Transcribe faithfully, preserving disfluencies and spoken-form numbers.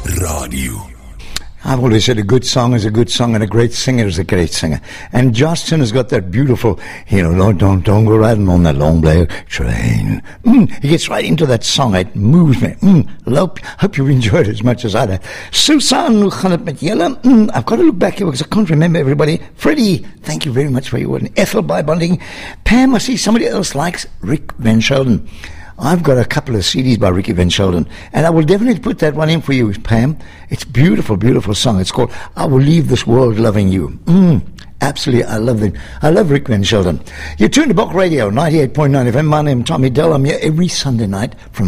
Radio. I've always said a good song is a good song and a great singer is a great singer. And Justin has got that beautiful, you know, don't, don't, don't go riding on that long black train. Mm, he gets right into that song. It moves me. Mm, hope, hope you enjoyed it as much as I did. Susan, hoe gaan het met julle? Mm, I've got to look back here because I can't remember everybody. Freddie, thank you very much for your word. Ethel by bonding. Pam, I see somebody else likes Rick Van Sheldon. I've got a couple of C Ds by Ricky Van Sheldon, and I will definitely put that one in for you, Pam. It's a beautiful, beautiful song. It's called I Will Leave This World Loving You. Mm, absolutely, I love them. I love Rick Van Sheldon. You're tuned to Bok Radio, ninety-eight point nine F M. My name is Tommy Dell. I'm here every Sunday night from